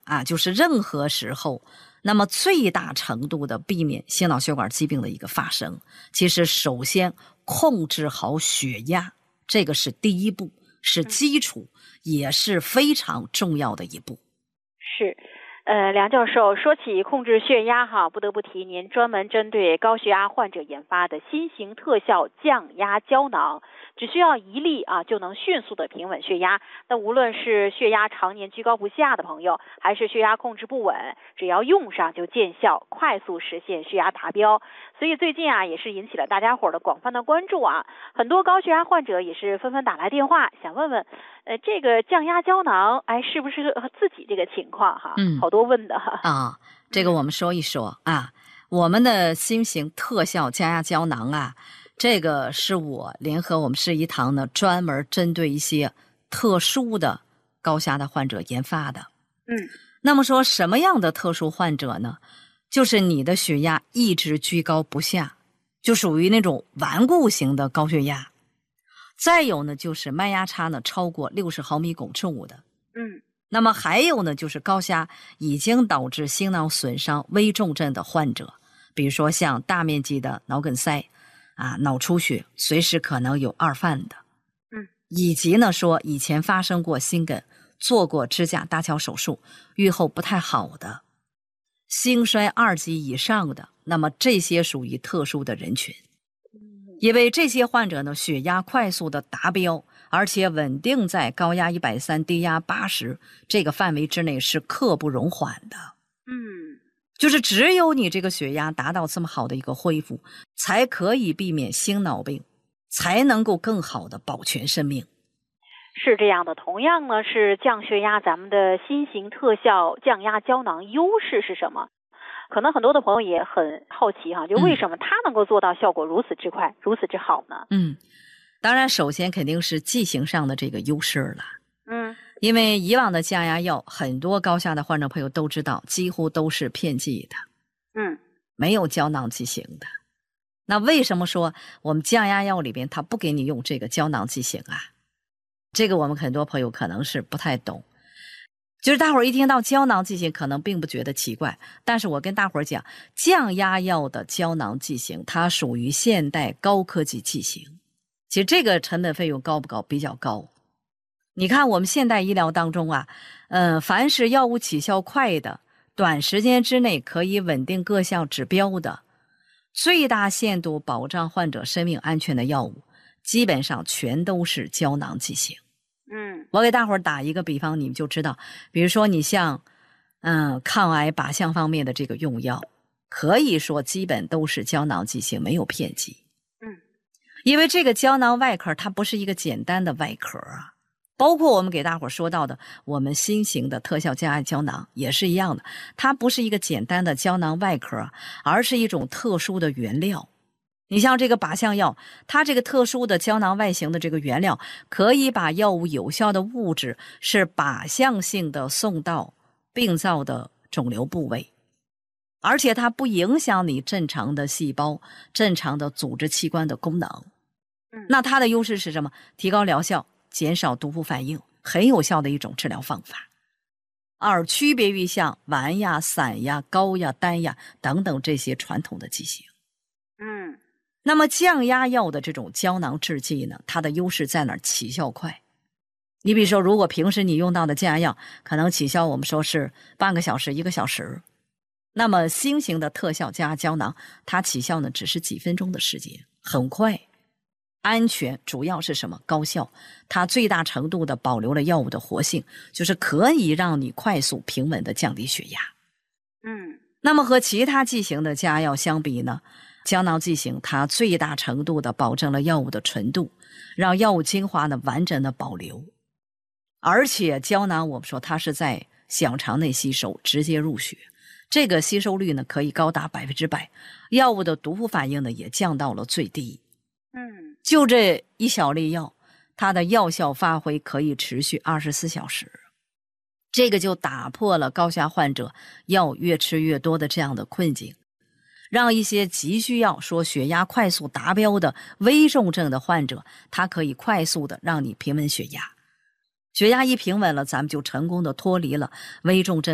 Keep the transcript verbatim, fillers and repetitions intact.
啊，就是任何时候，那么最大程度的避免心脑血管疾病的一个发生，其实首先控制好血压，这个是第一步，是基础，也是非常重要的一步。 是。呃，梁教授，说起控制血压哈，不得不提您专门针对高血压患者研发的新型特效降压胶囊，只需要一粒啊，就能迅速的平稳血压。那无论是血压常年居高不下的朋友，还是血压控制不稳，只要用上就见效，快速实现血压达标。所以最近啊，也是引起了大家伙的广泛的关注啊，很多高血压患者也是纷纷打来电话，想问问，呃，这个降压胶囊，哎，是不是自己这个情况哈？ 嗯， 好多问的哈。 啊，这个我们说一说、嗯、啊，我们的新型特效降压胶囊啊，这个是我联合我们市医堂呢，专门针对一些特殊的高血压的患者研发的。 嗯， 那么说什么样的特殊患者呢？就是你的血压一直居高不下，就属于那种顽固型的高血压。再有呢，就是脉压差呢超过六十毫米汞柱的。 嗯， 那么还有呢，就是高血压已经导致心脑损伤危重症的患者，比如说像大面积的脑梗塞啊、脑出血，随时可能有二犯的。 嗯， 以及呢说以前发生过心梗，做过支架搭桥手术，预后不太好的。心衰二级以上的，那么这些属于特殊的人群。因为这些患者呢，血压快速的达标，而且稳定在高压一百三十，低压八十这个范围之内，是刻不容缓的。 嗯， 就是只有你这个血压达到这么好的一个恢复，才可以避免心脑病，才能够更好的保全生命。 是这样的，同样呢是降血压，咱们的新型特效降压胶囊优势是什么？可能很多的朋友也很好奇哈，就为什么它能够做到效果如此之快、嗯、如此之好呢？ 嗯，当然首先肯定是剂型上的这个优势了。 嗯， 因为以往的降压药，很多高血压的患者朋友都知道，几乎都是片剂的。 嗯， 没有胶囊剂型的。那为什么说我们降压药里边它不给你用这个胶囊剂型啊？这个我们很多朋友可能是不太懂。就是大伙儿一听到胶囊剂型可能并不觉得奇怪，但是我跟大伙儿讲，降压药的胶囊剂型它属于现代高科技剂型。其实这个成本费用高不高？比较高。你看我们现代医疗当中啊，呃，凡是药物起效快的，短时间之内可以稳定各项指标的，最大限度保障患者生命安全的药物，基本上全都是胶囊剂型。 嗯， 我给大伙儿打一个比方，你们就知道，比如说你像嗯抗癌靶向方面的这个用药，可以说基本都是胶囊剂型，没有片剂。 嗯， 因为这个胶囊外壳它不是一个简单的外壳啊。包括我们给大伙儿说到的我们新型的特效降压胶囊也是一样的，它不是一个简单的胶囊外壳，而是一种特殊的原料。你像这个靶向药，它这个特殊的胶囊外形的这个原料，可以把药物有效的物质是靶向性的送到病灶的肿瘤部位，而且它不影响你正常的细胞、正常的组织器官的功能。那它的优势是什么？提高疗效，减少毒副反应，很有效的一种治疗方法。而区别于像丸呀、散呀、膏呀、丹呀等等这些传统的剂型。 嗯， 那么降压药的这种胶囊制剂呢，它的优势在哪儿？起效快。你比如说，如果平时你用到的降压药可能起效我们说是半个小时、一个小时，那么新型的特效降压胶囊，它起效呢只是几分钟的时间，很快。安全主要是什么？高效，它最大程度的保留了药物的活性，就是可以让你快速平稳的降低血压。 嗯， 那么和其他剂型的降压药相比呢，胶囊剂型它最大程度的保证了药物的纯度，让药物精华呢完整的保留。而且胶囊我们说它是在小肠内吸收，直接入血，这个吸收率呢可以高达百分之百，药物的毒副反应呢也降到了最低。 嗯， 就这一小粒药，它的药效发挥可以持续二十四小时，这个就打破了高血压患者药越吃越多的这样的困境，让一些急需要说血压快速达标的危重症的患者，它可以快速的让你平稳血压。血压一平稳了，咱们就成功的脱离了危重症